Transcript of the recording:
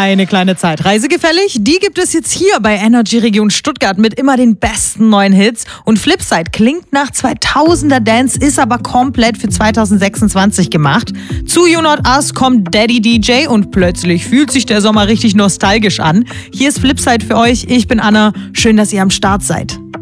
Eine kleine Zeitreise gefällig? Die gibt es jetzt hier bei Energy Region Stuttgart mit immer den besten neuen Hits. Und Flipside klingt nach 2000er Dance, ist aber komplett für 2026 gemacht. Zu You Not Us kommt Daddy DJ und plötzlich fühlt sich der Sommer richtig nostalgisch an. Hier ist Flipside für euch. Ich bin Anna. Schön, dass ihr am Start seid.